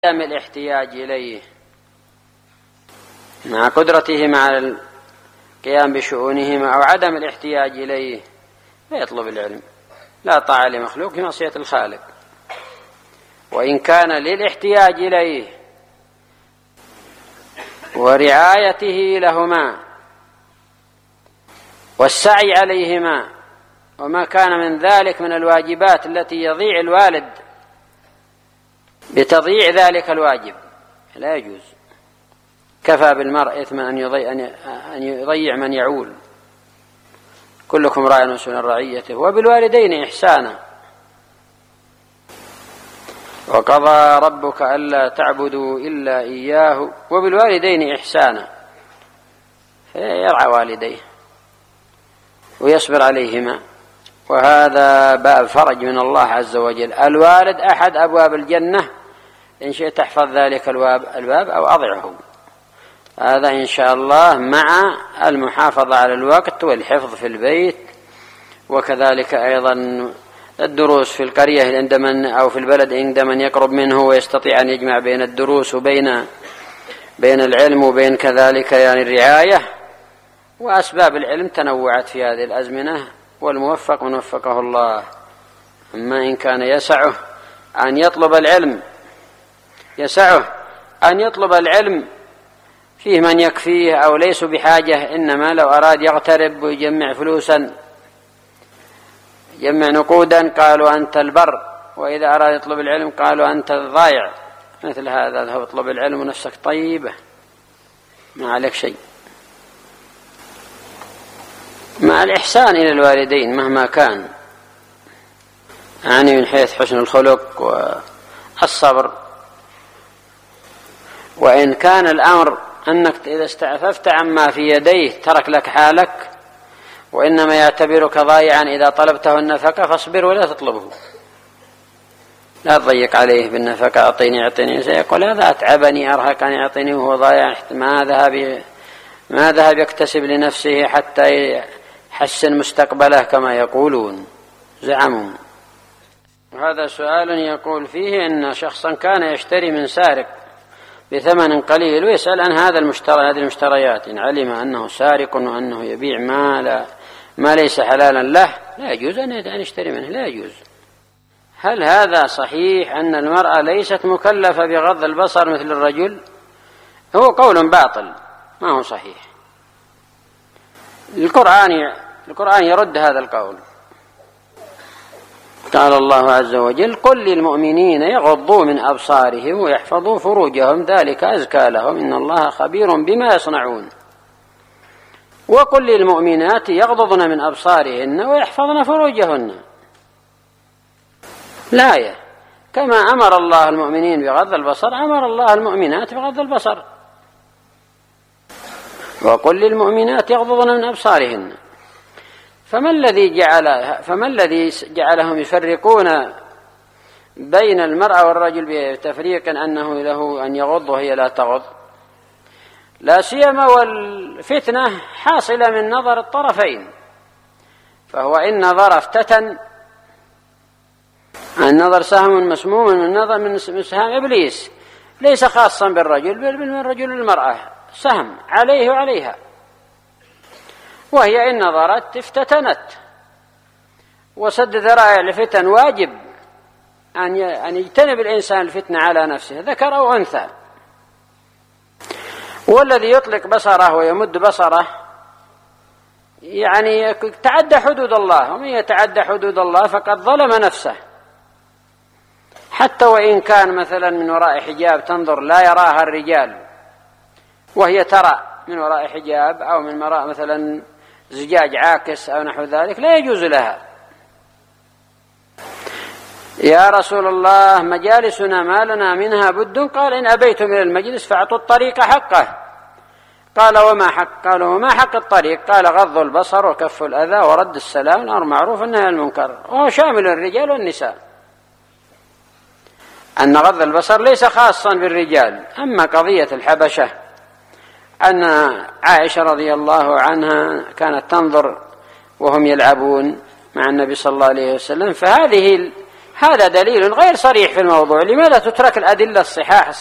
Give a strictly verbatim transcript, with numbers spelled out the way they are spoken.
عدم الاحتياج إليه مع قدرته مع القيام بشؤونهما أو عدم الاحتياج إليه فيطلب العلم. لا طاعة لمخلوق في معصية الخالق، وإن كان للاحتياج إليه ورعايته لهما والسعي عليهما وما كان من ذلك من الواجبات التي يضيع الوالد بتضييع ذلك الواجب لا يجوز. كفى بالمرء إثما أن يضيع, أن يضيع من يعول. كلكم راع مسؤول عن رعيته. وبالوالدين إحسانا. وقضى ربك ألا تعبدوا إلا إياه وبالوالدين إحسانا، فيرعى والديه ويصبر عليهما، وهذا باب فرج من الله عز وجل. الوالد أحد أبواب الجنة، إن شئت تحفظ ذلك الباب أو أضعه. هذا إن شاء الله مع المحافظة على الوقت والحفظ في البيت، وكذلك أيضا الدروس في القرية عند من أو في البلد عند من يقرب منه ويستطيع أن يجمع بين الدروس وبين بين العلم وبين كذلك يعني الرعاية. وأسباب العلم تنوعت في هذه الأزمنة، والموفق من وفقه الله. أما إن كان يسعه أن يطلب العلم يسعه أن يطلب العلم فيه من يكفيه أو ليس بحاجة، إنما لو أراد يغترب ويجمع فلوسا يجمع نقودا قالوا أنت البر، وإذا أراد يطلب العلم قالوا أنت الضايع. مثل هذا هو اطلب العلم ونفسك طيبة ما عليك شيء، مع الإحسان إلى الوالدين مهما كان، يعني من حيث حسن الخلق والصبر. وإن كان الأمر أنك إذا استعففت عما في يديه ترك لك حالك، وإنما يعتبرك ضايعا إذا طلبته النفقة فاصبر ولا تطلبه. لا تضيق عليه بالنفقة، أعطيني أعطيني، سيقول هذا أتعبني أرهقني أعطيني وهو ضايع، ما ذهب ما ذهب يكتسب لنفسه حتى يحسن مستقبله كما يقولون زعموا. وهذا سؤال يقول فيه أن شخصا كان يشتري من سارق بثمن قليل ويسأل عن هذا المشتري هذه المشتريات، إن علم أنه سارق وأنه يبيع ما, لا ما ليس حلالا له لا يجوز أن يشتري منه، لا يجوز. هل هذا صحيح أن المرأة ليست مكلفة بغض البصر مثل الرجل؟ هو قول باطل ما هو صحيح. القرآن القرآن يرد هذا القول. قال الله عز وجل قل للمؤمنين يغضوا من أبصارهم ويحفظوا فروجهم ذلك أزكى لهم إن الله خبير بما يصنعون. وقل للمؤمنات يغضضن من أبصارهن ويحفظن فروجهن. الآية كما أمر الله المؤمنين بغض البصر أمر الله المؤمنات بغض البصر. وقل للمؤمنات يغضضن من أبصارهن. فما الذي جعل فما الذي جعلهم يفرقون بين المرأة والرجل بتفريق أنه له أن يغض وهي لا تغض؟ لا سيما والفتنة حاصلة من نظر الطرفين، فهو إن نظر افتتن، النظر سهم مسموم من نظر من سهام إبليس، ليس خاصا بالرجل بل من الرجل والمرأة، سهم عليه وعليها. وهي إن نظرت افتتنت، وسد ذرائع الفتن واجب أن يجتنب الإنسان الفتنة على نفسه ذكر أو أنثى. والذي يطلق بصره ويمد بصره يعني تعدى حدود الله، ومن يتعدى حدود الله فقد ظلم نفسه. حتى وإن كان مثلا من وراء حجاب تنظر لا يراها الرجال وهي ترى من وراء حجاب، أو من وراء مثلا زجاج عاكس أو نحو ذلك، لا يجوز لها. يا رسول الله مجالسنا ما لنا منها بد، قال إن أبيتم إلى المجلس فأعطوا الطريق حقه. قال وما حق؟ قالوا وما حق الطريق؟ قال غض البصر وكف الأذى ورد السلام والأمر معروف والنهي عن المنكر، وهو شامل الرجال والنساء. أن غض البصر ليس خاصا بالرجال. أما قضية الحبشة أن عائشة رضي الله عنها كانت تنظر وهم يلعبون مع النبي صلى الله عليه وسلم، فهذه هذا دليل غير صريح في الموضوع. لماذا تترك الأدلة الصحاح